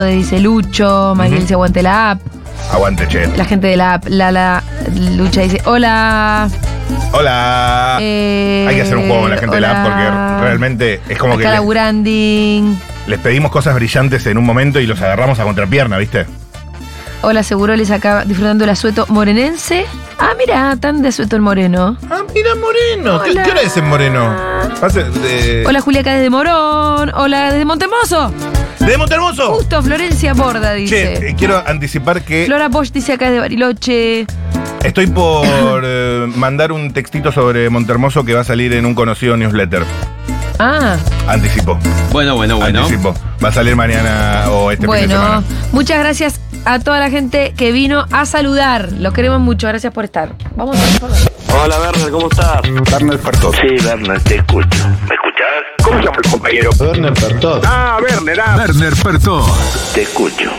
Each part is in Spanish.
dice Lucho, Mariel dice aguante la app. Aguante, che. La gente de la app, la Lucha dice hola. Hola. Hay que hacer un juego con la gente de la app porque realmente es como acá que laburanding. les pedimos cosas brillantes en un momento y los agarramos a contrapierna, ¿viste? Hola, seguro les acá disfrutando el asueto morenense. Ah, mira, tan de asueto el moreno. Ah, mira, Moreno. ¿Qué Hola. hora es en Moreno? Hola, Julia, acá desde Morón. Hola, desde Montemoso. ¡De Montermoso! Justo, Florencia Borda dice. Che, quiero anticipar que Flora Bosch dice acá desde Bariloche. estoy por mandar un textito sobre Montermoso que va a salir en un conocido newsletter. Ah, Anticipo. Bueno. Anticipo. Va a salir mañana o este fin de bueno, semana. muchas gracias a toda la gente que vino a saludar. Los queremos mucho, gracias por estar. Vamos a Hola, Werner, ¿cómo estás? Werner Pertot. Sí, Werner, te escucho. ¿Me escuchás? ¿Cómo se llama el compañero? Werner Pertot. Ah, Werner. Werner Pertot. Te escucho.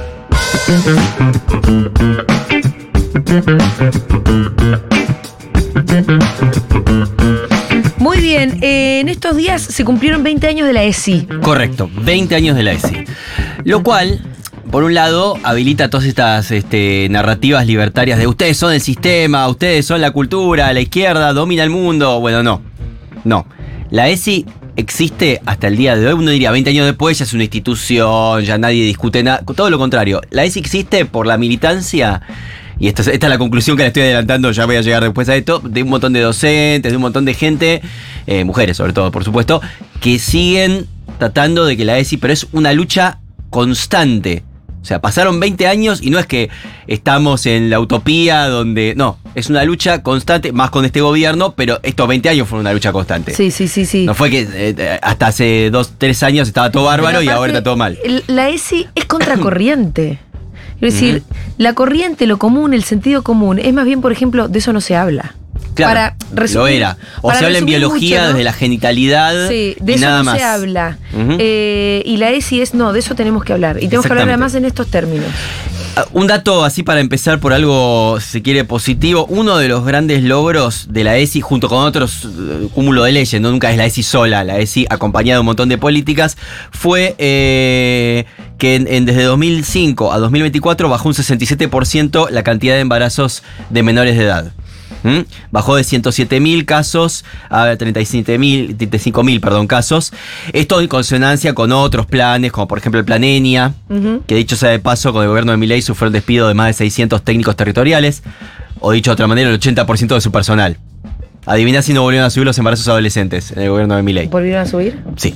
Muy bien, en estos días se cumplieron 20 años de la ESI. Correcto, 20 años de la ESI. Lo cual, por un lado, habilita todas estas narrativas libertarias de ustedes son el sistema, ustedes son la cultura, la izquierda domina el mundo. Bueno, no. La ESI existe hasta el día de hoy. Uno diría 20 años después ya es una institución, ya nadie discute nada. Todo lo contrario, la ESI existe por la militancia. Y esta es la conclusión que le estoy adelantando, ya voy a llegar después a esto, de un montón de docentes, de un montón de gente, mujeres sobre todo, por supuesto, que siguen tratando de que la ESI, pero es una lucha constante. O sea, pasaron 20 años y no es que estamos en la utopía donde... No, es una lucha constante, más con este gobierno, pero estos 20 años fueron una lucha constante. Sí. No fue que hasta hace 2-3 años estaba todo bárbaro y ahora está todo mal. La ESI es contracorriente. Es decir, la corriente, lo común, el sentido común, es más bien, por ejemplo, de eso no se habla. Claro, para resumir, lo era. O para se habla en resumir biología mucho, ¿no? desde la genitalidad Sí, de y eso nada no más. se habla. Ujú. Y la ESI es, no, de eso tenemos que hablar. Y tenemos que hablar Exactamente. además en estos términos. Un dato así para empezar por algo, si se quiere, positivo. Uno de los grandes logros de la ESI, junto con otros cúmulo de leyes, no nunca es la ESI sola, la ESI acompañada de un montón de políticas, fue que desde 2005 a 2024 bajó un 67% la cantidad de embarazos de menores de edad. Bajó de 107.000 casos a 35.000 casos. Esto en consonancia con otros planes, como por ejemplo el Plan ENIA, que dicho sea de paso, con el gobierno de Milei sufrió el despido de más de 600 técnicos territoriales, o dicho de otra manera, el 80% de su personal. Adivina si no volvieron a subir los embarazos adolescentes en el gobierno de Milei. ¿Volvieron a subir? Sí.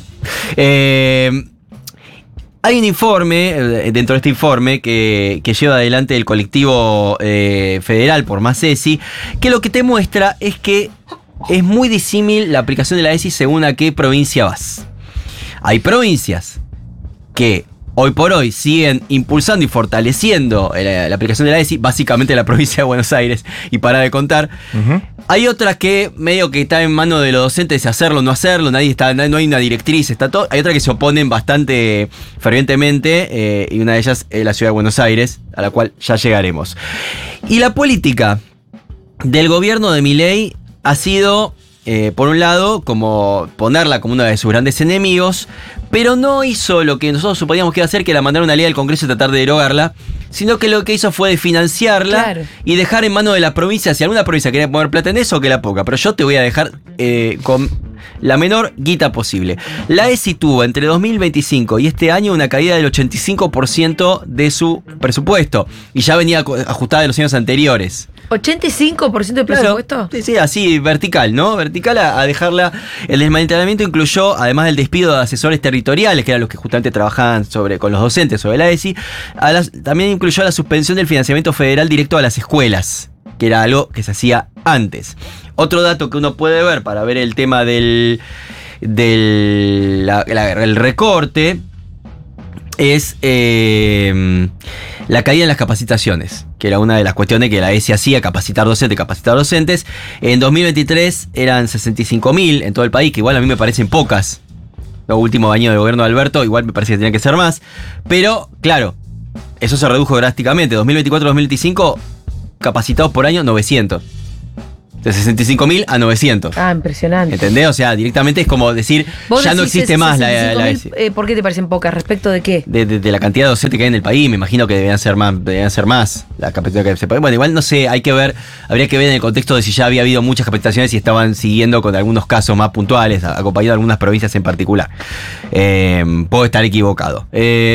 Hay un informe, dentro de este informe, que lleva adelante el colectivo federal por Más ESI, que lo que te muestra es que es muy disímil la aplicación de la ESI según a qué provincia vas. Hay provincias que hoy por hoy siguen impulsando y fortaleciendo la aplicación de la ESI, básicamente la provincia de Buenos Aires, y para de contar. Hay otras que medio que está en manos de los docentes de hacerlo o no hacerlo, no hay una directriz, está todo. Hay otras que se oponen bastante fervientemente, y una de ellas es la ciudad de Buenos Aires, a la cual ya llegaremos. Y la política del gobierno de Milei ha sido, por un lado, como ponerla como uno de sus grandes enemigos, pero no hizo lo que nosotros suponíamos que iba a hacer, que era mandar una ley al Congreso y tratar de derogarla, sino que lo que hizo fue financiarla, Claro, y dejar en manos de la provincia, si alguna provincia quería poner plata en eso, que la ponga, pero yo te voy a dejar con la menor guita posible. La ESI tuvo entre 2025 y este año una caída del 85% de su presupuesto, y ya venía ajustada de los años anteriores. ¿85% de presupuesto? Sí, así, vertical, ¿no? Vertical a dejarla. El desmantelamiento incluyó, además del despido de asesores territoriales, que eran los que justamente trabajaban con los docentes sobre la ESI, también incluyó la suspensión del financiamiento federal directo a las escuelas, que era algo que se hacía antes. Otro dato que uno puede ver para ver el tema el recorte es la caída en las capacitaciones, que era una de las cuestiones que la ESI hacía, capacitar docentes. En 2023 eran 65.000 en todo el país, que igual a mí me parecen pocas. Los últimos años del gobierno de Alberto igual me parece que tenían que ser más. Pero, claro, eso se redujo drásticamente. 2024-2025, capacitados por año, 900. De 65.000 a 900. Ah, impresionante. ¿Entendés? O sea, directamente es como decir, ¿Vos ya no decís existe más la 65.000, ESI. ¿Por qué te parecen pocas? ¿Respecto de qué? De la cantidad de docentes que hay en el país, me imagino que deberían ser más la capacidad que se puede. Bueno, igual no sé, hay que ver, habría que ver en el contexto de si ya había habido muchas capacitaciones y estaban siguiendo con algunos casos más puntuales, acompañando a algunas provincias en particular. Puedo estar equivocado.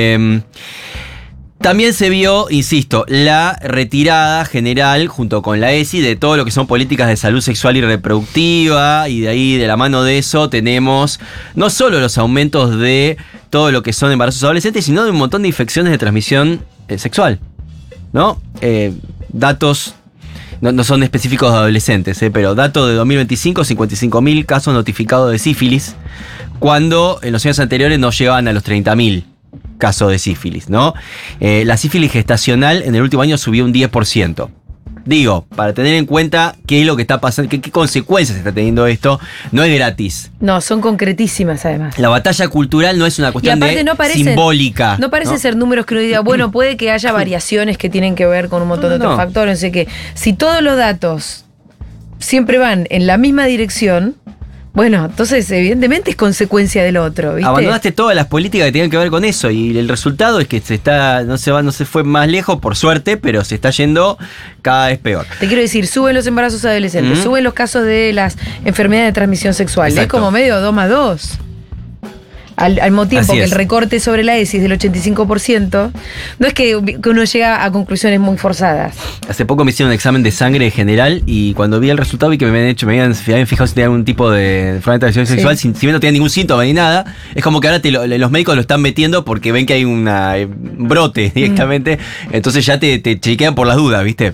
También se vio, insisto, la retirada general junto con la ESI de todo lo que son políticas de salud sexual y reproductiva, y de ahí, de la mano de eso, tenemos no solo los aumentos de todo lo que son embarazos adolescentes, sino de un montón de infecciones de transmisión sexual, ¿no? Datos, no son específicos de adolescentes, pero datos de 2025, 55.000 casos notificados de sífilis, cuando en los años anteriores no llegaban a los 30.000. Caso de sífilis, ¿no? La sífilis gestacional en el último año subió un 10%. Digo, para tener en cuenta qué es lo que está pasando, qué consecuencias está teniendo esto, no es gratis. No, son concretísimas además. La batalla cultural no es una cuestión simbólica. No parecen ser números que uno diga, bueno, puede que haya variaciones que tienen que ver con un montón de otros factores, no sé qué. Si todos los datos siempre van en la misma dirección, bueno, entonces evidentemente es consecuencia del otro, ¿viste? Abandonaste todas las políticas que tenían que ver con eso y el resultado es que no se fue más lejos, por suerte, pero se está yendo cada vez peor. Te quiero decir, suben los embarazos adolescentes, suben los casos de las enfermedades de transmisión sexual. Exacto. Es como medio 2+2. Al mismo tiempo Así que es. el recorte sobre la ESI es del 85%, no es que uno llega a conclusiones muy forzadas. Hace poco me hicieron un examen de sangre general y cuando vi el resultado vi que me habían fijado si tenía algún tipo de enfermedad de transmisión sexual, si bien no tenía ningún síntoma ni nada. Es como que ahora los médicos lo están metiendo porque ven que hay un brote directamente, entonces ya te chequean por las dudas, ¿viste?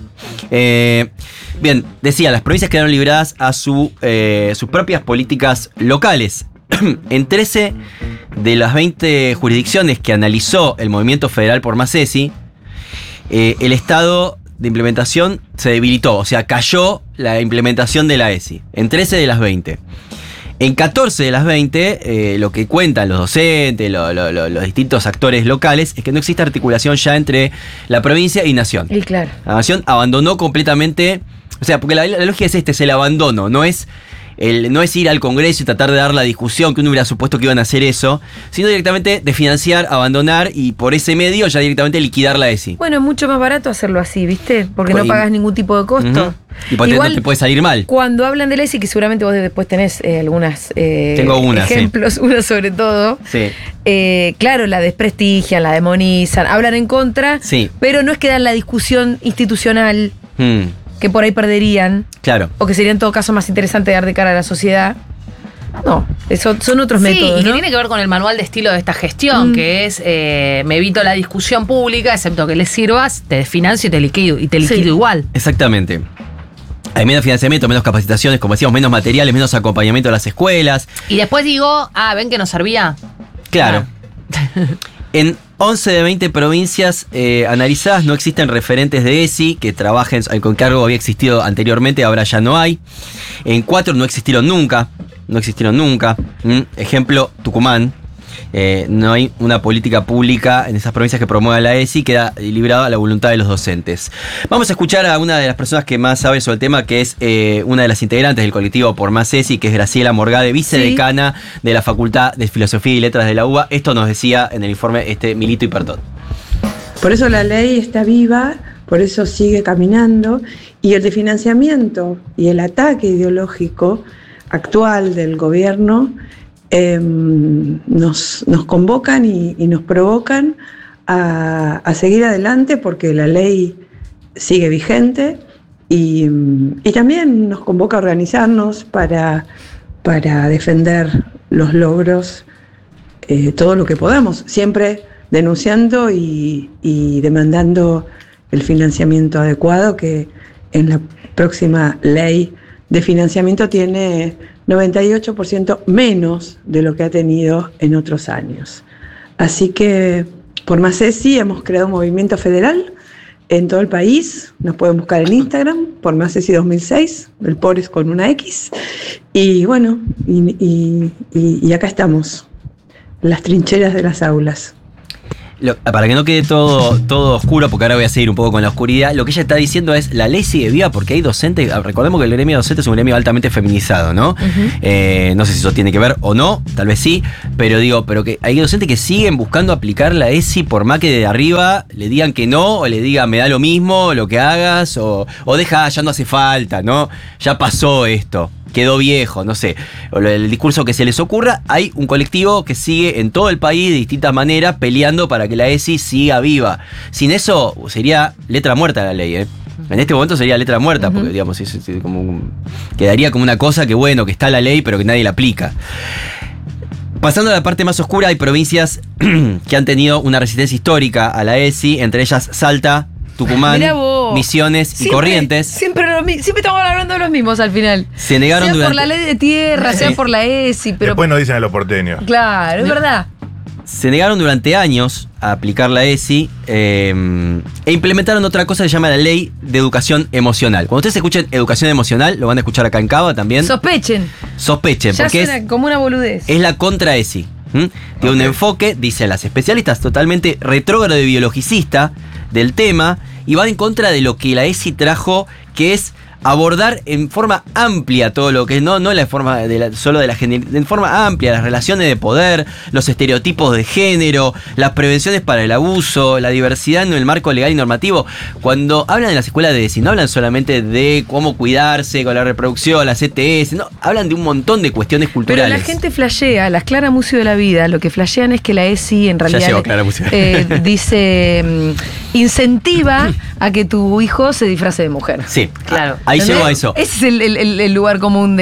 Bien, decía, las provincias quedaron libradas a sus propias políticas locales. En 13 de las 20 jurisdicciones que analizó el Movimiento Federal por Más ESI, el estado de implementación se debilitó, o sea, cayó la implementación de la ESI. En 13 de las 20. En 14 de las 20, lo que cuentan los docentes, los distintos actores locales, es que no existe articulación ya entre la provincia y Nación. Y claro. La Nación abandonó completamente, o sea, porque la lógica es el abandono, no es ir al Congreso y tratar de dar la discusión que uno hubiera supuesto que iban a hacer eso, sino directamente de financiar, abandonar y por ese medio ya directamente liquidar la ESI. Bueno, es mucho más barato hacerlo así, ¿viste? Porque no pagas ningún tipo de costo. Y por Igual, no te puede salir mal. Cuando hablan de la ESI, que seguramente vos después tenés algunas Tengo unas, ejemplos, sí. Una sobre todo. Sí. Claro, la desprestigian, la demonizan, hablan en contra, Sí. pero no es que dan la discusión institucional que por ahí perderían, Claro. o que sería en todo caso más interesante dar de cara a la sociedad. No, eso son otros métodos, y que ¿no? tiene que ver con el manual de estilo de esta gestión, que es me evito la discusión pública, excepto que le sirvas, te desfinancio y te liquido igual. Exactamente. Hay menos financiamiento, menos capacitaciones, como decíamos, menos materiales, menos acompañamiento a las escuelas. Y después digo, ven que nos servía. Claro. En 11 de 20 provincias analizadas no existen referentes de ESI que trabajen con cargo, había existido anteriormente, ahora ya no hay. En 4 no existieron nunca. Ejemplo, Tucumán. No hay una política pública en esas provincias que promueva la ESI, queda librada a la voluntad de los docentes. Vamos a escuchar a una de las personas que más sabe sobre el tema, que es una de las integrantes del colectivo por Más ESI, que es Graciela Morgade, vicedecana de la Facultad de Filosofía y Letras de la UBA. Esto nos decía en el informe Milito y Pertot. Por eso la ley está viva, por eso sigue caminando, y el desfinanciamiento y el ataque ideológico actual del gobierno nos convocan y nos provocan a seguir adelante, porque la ley sigue vigente y también nos convoca a organizarnos para defender los logros, todo lo que podamos, siempre denunciando y demandando el financiamiento adecuado, que en la próxima ley de financiamiento tiene 98% menos de lo que ha tenido en otros años. Así que por Más ESI hemos creado un movimiento federal en todo el país. Nos pueden buscar en Instagram, por Más ESI 2006, el por es con una X. Y bueno, y acá estamos, en las trincheras de las aulas. Para que no quede todo oscuro, porque ahora voy a seguir un poco con la oscuridad, lo que ella está diciendo es, la ley sigue viva porque hay docentes, recordemos que el gremio docente es un gremio altamente feminizado, ¿no? No sé si eso tiene que ver o no, tal vez sí, pero que hay docentes que siguen buscando aplicar la ESI por más que de arriba le digan que no, o le digan me da lo mismo lo que hagas, o deja, ya no hace falta, ¿no? Ya pasó esto. Quedó viejo, no sé, o el discurso que se les ocurra. Hay un colectivo que sigue en todo el país de distintas maneras peleando para que la ESI siga viva. Sin eso sería letra muerta la ley, ¿eh? En este momento sería letra muerta, porque digamos, quedaría como una cosa que bueno, que está la ley, pero que nadie la aplica. Pasando a la parte más oscura, hay provincias que han tenido una resistencia histórica a la ESI, entre ellas Salta, Tucumán, Misiones y Corrientes. Siempre estamos hablando de los mismos al final. Se negaron sea por la ley de tierra, sea por la ESI, pero... Después nos dicen a los porteños. Claro, es verdad. Se negaron durante años a aplicar la ESI e implementaron otra cosa que se llama la Ley de Educación Emocional. Cuando ustedes escuchen educación emocional, lo van a escuchar acá en Cava también. Sospechen, ya porque suena como una boludez. Es la contra ESI. Tiene un enfoque, dicen las especialistas, totalmente retrógrado y biologicista del tema, y va en contra de lo que la ESI trajo, que es abordar en forma amplia todo lo que no la forma solo de la en forma amplia las relaciones de poder, los estereotipos de género, las prevenciones para el abuso, la diversidad en el marco legal y normativo. Cuando hablan de las escuelas de ESI, no hablan solamente de cómo cuidarse con la reproducción, las ETS, no, hablan de un montón de cuestiones culturales. Pero la gente flashea, las Clara Mucio de la vida, lo que flashean es que la ESI en realidad dice incentiva a que tu hijo se disfrace de mujer. Sí, claro. Ahí llegó a eso. Ese es el lugar común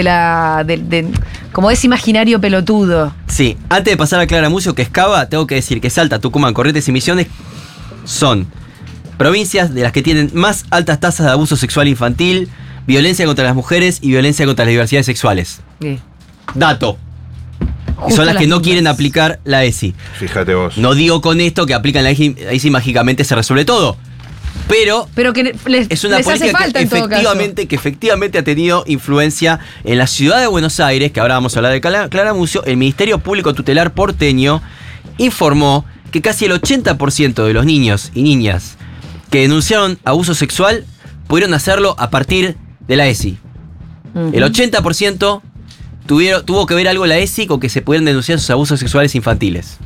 como ese imaginario pelotudo. Sí, antes de pasar a Clara Mucio, que es Cava, tengo que decir que Salta, Tucumán, Corrientes y Misiones son provincias de las que tienen más altas tasas de abuso sexual infantil, violencia contra las mujeres y violencia contra las diversidades sexuales. ¿Qué? Dato. Y son las que no quieren aplicar la ESI. Fíjate vos. No digo con esto que aplican la ESI mágicamente se resuelve todo. Pero que es una política que efectivamente ha tenido influencia en la ciudad de Buenos Aires, que ahora vamos a hablar de Clara Mucio. El Ministerio Público Tutelar porteño informó que casi el 80% de los niños y niñas que denunciaron abuso sexual pudieron hacerlo a partir de la ESI. El 80% tuvo que ver algo la ESI con que se pudieran denunciar sus abusos sexuales infantiles.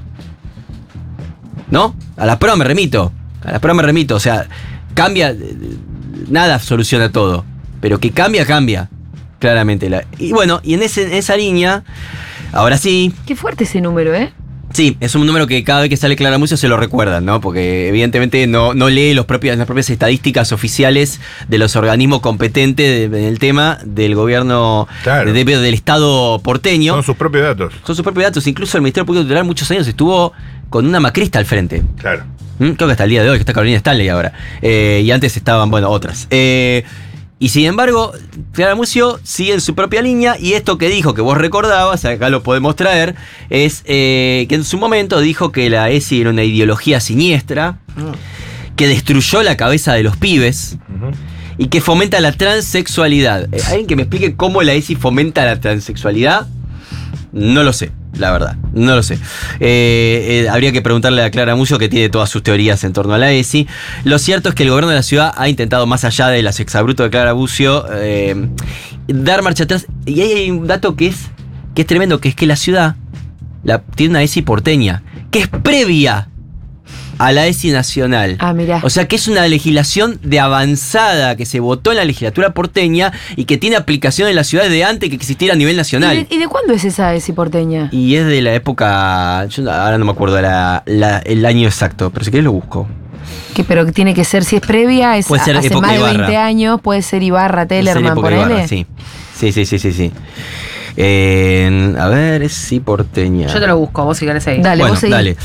¿No? A la prueba me remito. O sea, cambia, nada soluciona todo, pero que cambia, claramente. Y bueno, y en esa línea, ahora sí... Qué fuerte ese número, ¿eh? Sí, es un número que cada vez que sale Clara Mucio se lo recuerdan, ¿no? Porque evidentemente no lee las propias estadísticas oficiales de los organismos competentes en el tema del gobierno, claro, del Estado porteño. Son sus propios datos. Incluso el Ministerio Público Tutelar muchos años estuvo con una macrista al frente. Claro. Creo que hasta el día de hoy, que está Carolina Stanley ahora. Y antes estaban, otras. Y sin embargo, Clara Mucio sigue en su propia línea, y esto que dijo, que vos recordabas, acá lo podemos traer, es que en su momento dijo que la ESI era una ideología siniestra, que destruyó la cabeza de los pibes, y que fomenta la transexualidad. ¿Alguien que me explique cómo la ESI fomenta la transexualidad? No lo sé. La verdad, no lo sé. Habría que preguntarle a Clara Mucio, que tiene todas sus teorías en torno a la ESI. Lo cierto es que el gobierno de la ciudad ha intentado, más allá de las exabruptos de Clara Mucio, dar marcha atrás. Y ahí hay un dato que es tremendo, que es que la ciudad tiene una ESI porteña, que es previa a la ESI nacional. Ah, mirá. O sea que es una legislación de avanzada que se votó en la legislatura porteña y que tiene aplicación en la ciudad de antes que existiera a nivel nacional. ¿Y de cuándo es esa ESI porteña? Y es de la época, yo ahora no me acuerdo el año exacto, pero si querés lo busco. Pero que tiene que ser, si es previa, es puede ser hace época más de Ibarra. 20 años, puede ser Ibarra, Tellerman, ponele. Sí. A ver, ESI porteña. Yo te lo busco, vos si querés seguir. Dale, vos seguí. Dale.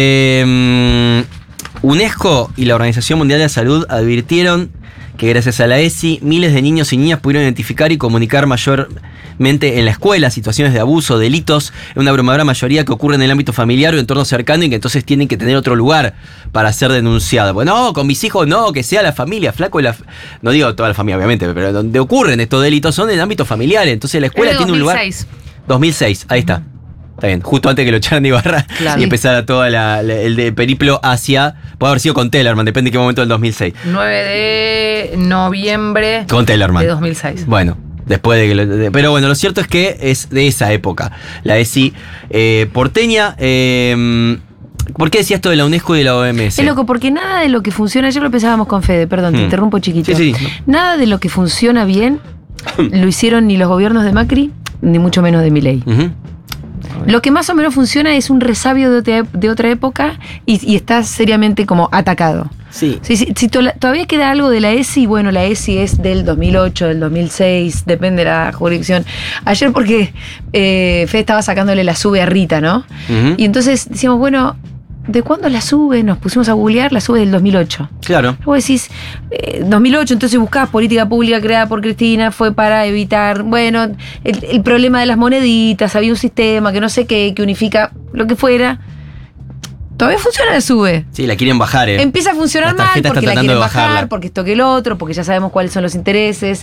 UNESCO y la Organización Mundial de la Salud advirtieron que gracias a la ESI miles de niños y niñas pudieron identificar y comunicar mayormente en la escuela situaciones de abuso, delitos, en una abrumadora mayoría que ocurren en el ámbito familiar o entorno cercano, y que entonces tienen que tener otro lugar para ser denunciados. Bueno, no, con mis hijos no, que sea la familia, flaco, no digo toda la familia obviamente, pero donde ocurren estos delitos son en el ámbito familiar, entonces la escuela tiene un lugar. 2006, ahí está. Está bien, justo antes que lo echaran de Ibarra y empezara todo el de periplo hacia. Puede haber sido con Tellerman, depende de qué momento del 2006. 9 de noviembre con Tellerman. De 2006. Bueno, después de que pero bueno, lo cierto es que es de esa época. La ESI porteña. ¿Por qué decía esto de la UNESCO y de la OMS? Es loco, porque nada de lo que funciona, ayer lo pensábamos con Fede, perdón, te interrumpo chiquito. Sí. Nada de lo que funciona bien lo hicieron ni los gobiernos de Macri, ni mucho menos de Milei. Lo que más o menos funciona es un resabio de otra época y está seriamente como atacado. Sí. Si todavía queda algo de la ESI, bueno, la ESI es del 2008, del 2006, depende de la jurisdicción. Ayer porque Fede estaba sacándole la SUBE a Rita, ¿no? Y entonces decíamos, bueno, ¿de cuándo la SUBE? Nos pusimos a googlear, la SUBE del 2008. Claro. Luego decís, 2008, entonces buscabas política pública creada por Cristina, fue para evitar, bueno, el problema de las moneditas, había un sistema que no sé qué, que unifica lo que fuera. Todavía funciona la SUBE. Sí, la quieren bajar, Empieza a funcionar mal porque la quieren bajar, porque esto que el otro, porque ya sabemos cuáles son los intereses.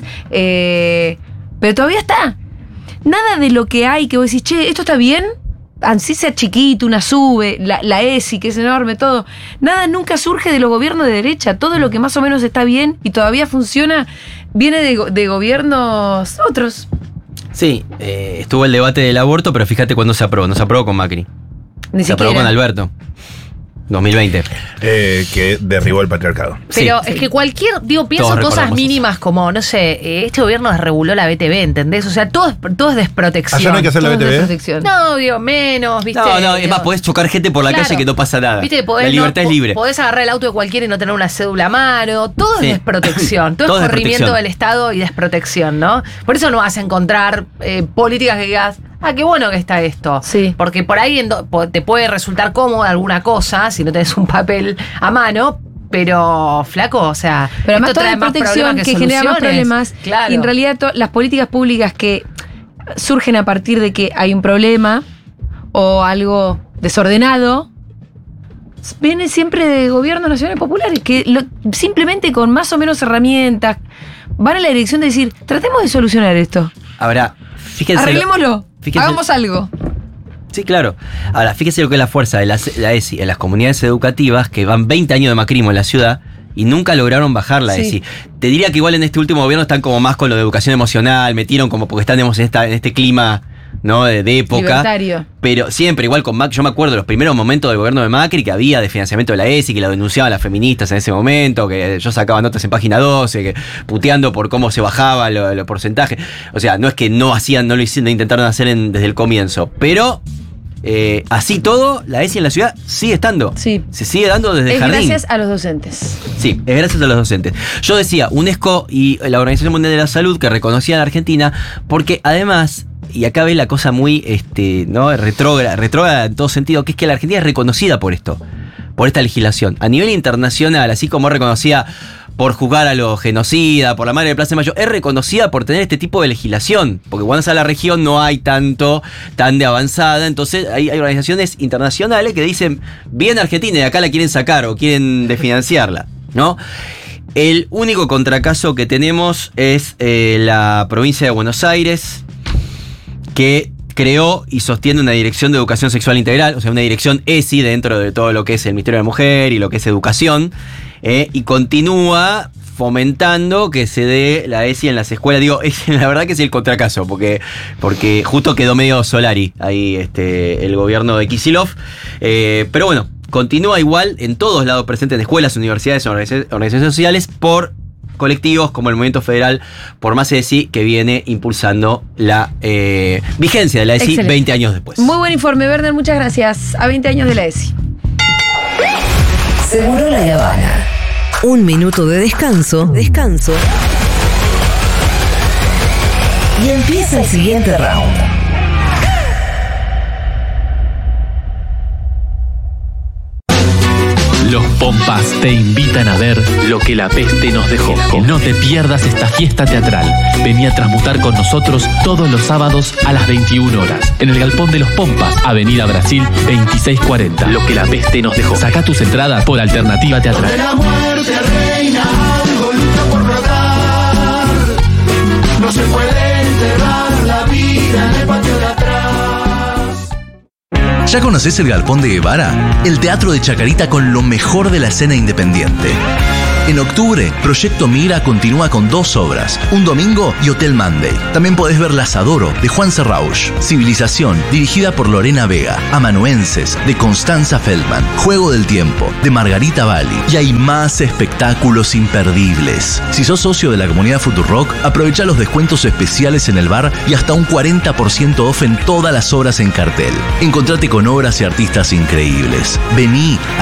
Pero todavía está. Nada de lo que hay que vos decís, che, esto está bien. Así sea chiquito, una SUBE, la ESI, que es enorme, todo. Nada nunca surge de los gobiernos de derecha. Todo lo que más o menos está bien y todavía funciona viene de gobiernos otros. Sí, estuvo el debate del aborto, pero fíjate cuándo se aprobó. No se aprobó con Macri. Se aprobó con Alberto. 2020. Que derribó el patriarcado. Pero es que pienso cosas mínimas como, no sé, este gobierno desreguló la BTV, ¿entendés? O sea, todo es desprotección. ¿Allá no hay que hacer la BTV? No, digo, menos, ¿viste? No, es más, podés chocar gente por la calle que no pasa nada. ¿Viste? La libertad es libre. Podés agarrar el auto de cualquiera y no tener una cédula a mano. Todo es desprotección. Todo es corrimiento del Estado y desprotección, ¿no? Por eso no vas a encontrar políticas que digas, qué bueno que está esto. Sí. Porque por ahí te puede resultar cómoda alguna cosa si no tenés un papel a mano, pero flaco, o sea, pero además toda la protección que genera más problemas. Claro. Y en realidad las políticas públicas que surgen a partir de que hay un problema o algo desordenado vienen siempre de gobiernos nacionales populares que simplemente con más o menos herramientas van en la dirección de decir, tratemos de solucionar esto. Ahora, fíjense. Arreglémoslo. Hagamos algo. Sí, claro. Ahora, fíjese lo que es la fuerza de la ESI en las comunidades educativas que van 20 años de macrismo en la ciudad y nunca lograron bajar la ESI. Te diría que igual en este último gobierno están como más con lo de educación emocional, metieron como porque están en este clima, ¿no? de época. Libertario. Pero siempre, igual con Macri, yo me acuerdo de los primeros momentos del gobierno de Macri que había de financiamiento de la ESI, que la denunciaban las feministas en ese momento, que yo sacaba notas en página 12, que puteando por cómo se bajaba los porcentajes. O sea, no es que no lo intentaron hacer desde el comienzo, pero así todo, la ESI en la ciudad sigue estando. Sí. Se sigue dando desde el jardín. Gracias a los docentes. Sí, es gracias a los docentes. Yo decía, UNESCO y la Organización Mundial de la Salud que reconocían a Argentina, porque además, y acá ve la cosa muy ¿no? retrógrada en todo sentido, que es que la Argentina es reconocida por esto, por esta legislación. A nivel internacional, así como es reconocida por juzgar a los genocidas, por la madre de Plaza de Mayo, es reconocida por tener este tipo de legislación, porque cuando vas a la región no hay tan de avanzada, entonces hay organizaciones internacionales que dicen, bien Argentina y acá la quieren sacar o quieren desfinanciarla, ¿no? El único contracaso que tenemos es la provincia de Buenos Aires, que creó y sostiene una dirección de educación sexual integral, o sea, una dirección ESI dentro de todo lo que es el Ministerio de la Mujer y lo que es educación, y continúa fomentando que se dé la ESI en las escuelas. Digo, la verdad que es el contracaso, porque justo quedó medio Solari ahí el gobierno de Kicillof, pero bueno, continúa igual en todos lados presente en escuelas, universidades, organizaciones sociales, por colectivos como el Movimiento Federal por Más ESI, que viene impulsando la vigencia de la ESI. Excelente. 20 años después. Muy buen informe, Werner, muchas gracias. A 20 años de la ESI. Seguro La Habana. Un minuto de descanso. Y empieza el siguiente round. Los Pompas te invitan a ver lo que la peste nos dejó. No te pierdas esta fiesta teatral. Vení a transmutar con nosotros todos los sábados a las 21 horas. En el Galpón de los Pompas, Avenida Brasil 2640. Lo que la peste nos dejó. Sacá tus entradas por Alternativa Teatral. La muerte reina, algo lucha por brotar. No se puede enterrar la vida en el patio de atrás. ¿Ya conocés el Galpón de Guevara? El teatro de Chacarita con lo mejor de la escena independiente. En octubre, Proyecto Mira continúa con 2 obras, Un Domingo y Hotel Monday. También podés ver Las Adoro, de Juan Serrausch, Civilización, dirigida por Lorena Vega, Amanuenses, de Constanza Feldman, Juego del Tiempo, de Margarita Bali. Y hay más espectáculos imperdibles. Si sos socio de la comunidad Futurock, aprovecha los descuentos especiales en el bar y hasta un 40% off en todas las obras en cartel. Encontrate con obras y artistas increíbles. Vení